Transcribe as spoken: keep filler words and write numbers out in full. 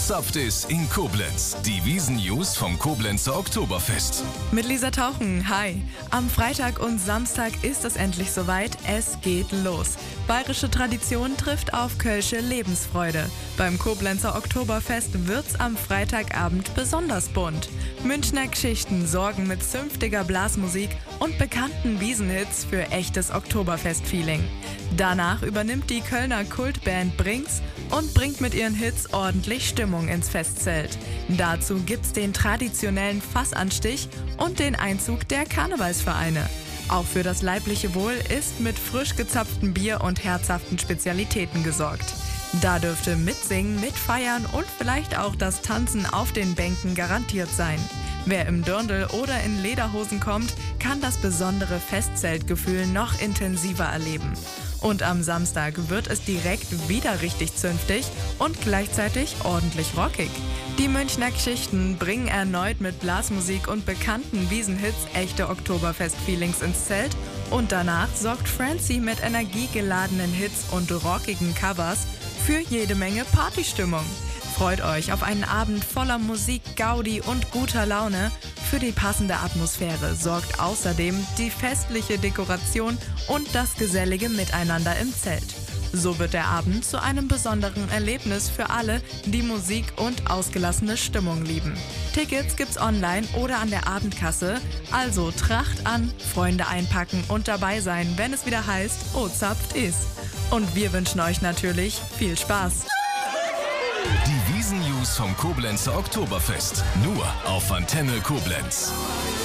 Ozapft ist in Koblenz. Die Wiesn-News vom Koblenzer Oktoberfest. Mit Lisa Tauchen, hi. Am Freitag und Samstag ist es endlich soweit, es geht los. Bayerische Tradition trifft auf kölsche Lebensfreude. Beim Koblenzer Oktoberfest wird's am Freitagabend besonders bunt. Münchner Geschichten sorgen mit zünftiger Blasmusik und bekannten Wiesenhits für echtes Oktoberfest-Feeling. Danach übernimmt die Kölner Kultband Brinks und bringt mit ihren Hits ordentlich Stimmung ins Festzelt. Dazu gibt's den traditionellen Fassanstich und den Einzug der Karnevalsvereine. Auch für das leibliche Wohl ist mit frisch gezapftem Bier und herzhaften Spezialitäten gesorgt. Da dürfte Mitsingen, Mitfeiern und vielleicht auch das Tanzen auf den Bänken garantiert sein. Wer im Dirndl oder in Lederhosen kommt, kann das besondere Festzeltgefühl noch intensiver erleben. Und am Samstag wird es direkt wieder richtig zünftig und gleichzeitig ordentlich rockig. Die Münchner Geschichten bringen erneut mit Blasmusik und bekannten Wiesenhits echte Oktoberfest-Feelings ins Zelt und danach sorgt Francie mit energiegeladenen Hits und rockigen Covers für jede Menge Partystimmung. Freut euch auf einen Abend voller Musik, Gaudi und guter Laune. Für die passende Atmosphäre sorgt außerdem die festliche Dekoration und das gesellige Miteinander im Zelt. So wird der Abend zu einem besonderen Erlebnis für alle, die Musik und ausgelassene Stimmung lieben. Tickets gibt's online oder an der Abendkasse, also Tracht an, Freunde einpacken und dabei sein, wenn es wieder heißt, Ozapft ist. Und wir wünschen euch natürlich viel Spaß. Die Wiesn-News vom Koblenzer Oktoberfest. Nur auf Antenne Koblenz.